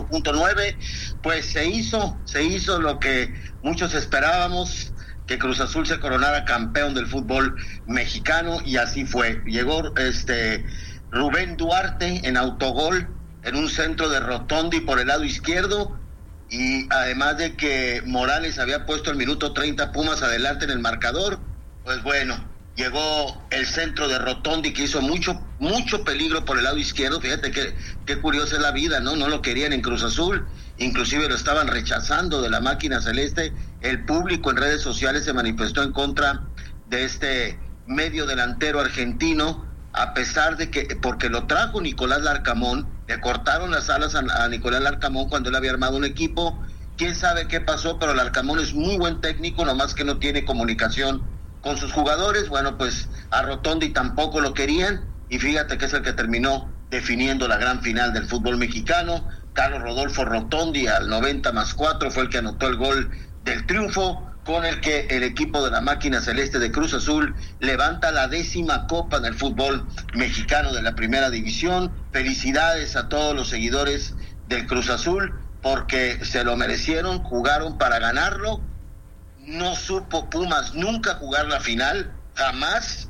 1.9, pues se hizo lo que muchos esperábamos, que Cruz Azul se coronara campeón del fútbol mexicano, y así fue. Llegó Rubén Duarte en autogol, en un centro de Rotondi por el lado izquierdo, y además de que Morales había puesto el minuto 30 Pumas adelante en el marcador, pues bueno, llegó el centro de Rotondi, que hizo mucho peligro por el lado izquierdo. Fíjate qué curiosa es la vida, ¿no? No lo querían en Cruz Azul, inclusive lo estaban rechazando de la máquina celeste. El público en redes sociales se manifestó en contra de este medio delantero argentino, a pesar de que, porque lo trajo Nicolás Larcamón, le cortaron las alas a Nicolás Larcamón cuando él había armado un equipo. Quién sabe qué pasó, pero Larcamón es muy buen técnico, nomás que no tiene comunicación con sus jugadores. Bueno, pues a Rotondi tampoco lo querían, y fíjate que es el que terminó definiendo la gran final del fútbol mexicano. Carlos Rodolfo Rotondi, al 90+4, fue el que anotó el gol del triunfo, con el que el equipo de la máquina celeste de Cruz Azul levanta la 10ª copa en el fútbol mexicano de la primera división. Felicidades a todos los seguidores del Cruz Azul, porque se lo merecieron, jugaron para ganarlo. No supo Pumas nunca jugar la final, jamás.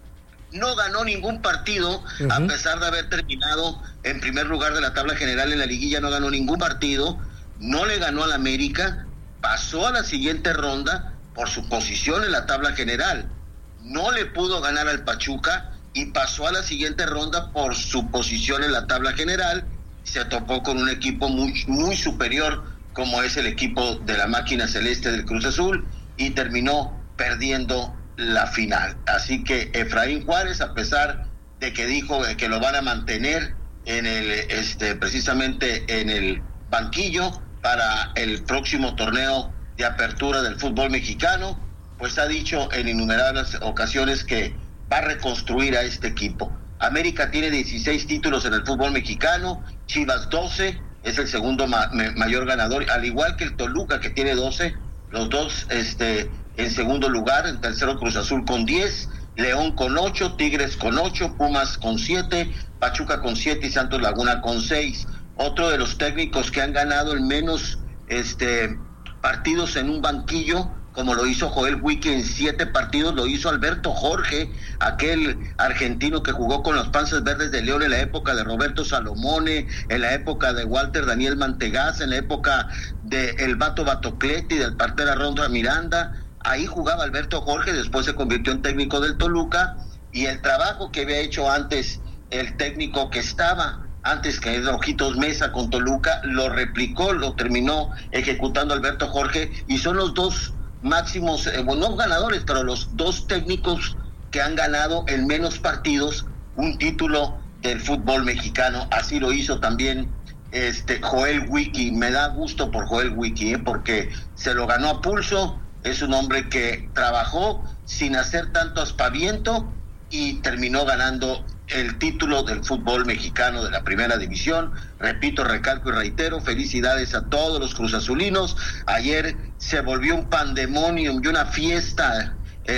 No ganó ningún partido, a pesar de haber terminado en primer lugar de la tabla general en la liguilla. No ganó ningún partido, no le ganó al América, pasó a la siguiente ronda por su posición en la tabla general, no le pudo ganar al Pachuca y pasó a la siguiente ronda por su posición en la tabla general. Se topó con un equipo muy superior, como es el equipo de la máquina celeste del Cruz Azul, y terminó perdiendo la final. Así que Efraín Juárez, a pesar de que dijo que lo van a mantener en el precisamente en el banquillo para el próximo torneo de apertura del fútbol mexicano, pues ha dicho en innumerables ocasiones que va a reconstruir a este equipo. América tiene 16 títulos en el fútbol mexicano, Chivas 12, es el segundo mayor ganador, al igual que el Toluca, que tiene 12, los dos en segundo lugar. En tercero Cruz Azul con 10, León con 8, Tigres con 8, Pumas con 7, Pachuca con 7 y Santos Laguna con 6. Otro de los técnicos que han ganado el menos partidos en un banquillo, como lo hizo Joel Wiki en 7 partidos, lo hizo Alberto Jorge, aquel argentino que jugó con los Panzas Verdes de León en la época de Roberto Salomone, en la época de Walter Daniel Mantegaz, en la época de el Bato Batocletti, del Partera Ronda Miranda. Ahí jugaba Alberto Jorge, después se convirtió en técnico del Toluca, y el trabajo que había hecho antes el técnico que estaba antes, que es Ojitos Mesa con Toluca, lo replicó, lo terminó ejecutando Alberto Jorge, y son los dos máximos, no ganadores, pero los dos técnicos que han ganado en menos partidos un título del fútbol mexicano. Así lo hizo también Joel Wiki. Me da gusto por Joel Wiki, porque se lo ganó a pulso. Es un hombre que trabajó sin hacer tanto aspaviento y terminó ganando el título del fútbol mexicano de la primera división. Repito, recalco y reitero, felicidades a todos los cruzazulinos. Ayer se volvió un pandemonium y una fiesta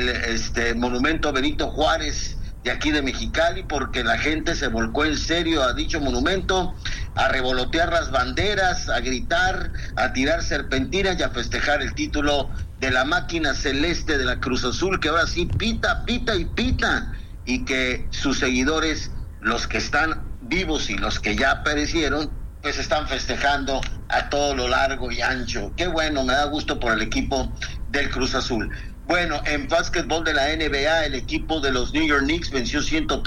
el monumento Benito Juárez de aquí de Mexicali, porque la gente se volcó en serio a dicho monumento, a revolotear las banderas, a gritar, a tirar serpentinas y a festejar el título de la máquina celeste de la Cruz Azul, que ahora sí pita, pita y pita, y que sus seguidores, los que están vivos y los que ya perecieron, pues están festejando a todo lo largo y ancho. Qué bueno, me da gusto por el equipo del Cruz Azul. Bueno, en básquetbol de la NBA, el equipo de los New York Knicks venció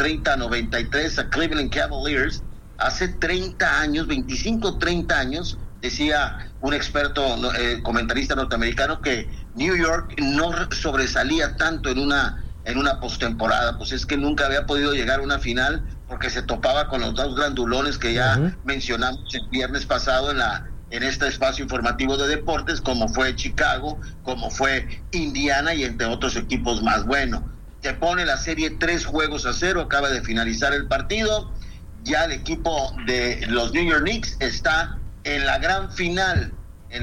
130-93 a Cleveland Cavaliers. Hace 30 años, 25-30 años, decía un experto comentarista norteamericano que New York no sobresalía tanto en una postemporada, pues es que nunca había podido llegar a una final, porque se topaba con los dos grandulones que ya mencionamos el viernes pasado en este espacio informativo de deportes, como fue Chicago, como fue Indiana y entre otros equipos más. Bueno, se pone la serie 3-0, acaba de finalizar el partido, ya el equipo de los New York Knicks está en la gran final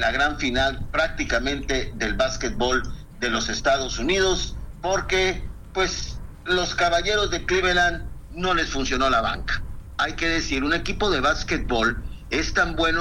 prácticamente del básquetbol de los Estados Unidos, porque pues los Caballeros de Cleveland no les funcionó la banca. Hay que decir, un equipo de básquetbol es tan bueno